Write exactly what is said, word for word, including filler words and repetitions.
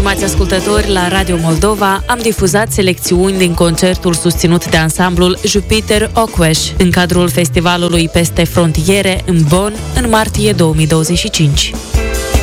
Stimați ascultători, la Radio Moldova am difuzat selecțiuni din concertul susținut de ansamblul Jupiter Okweș în cadrul festivalului Peste Frontiere în Bonn în martie două mii douăzeci și cinci.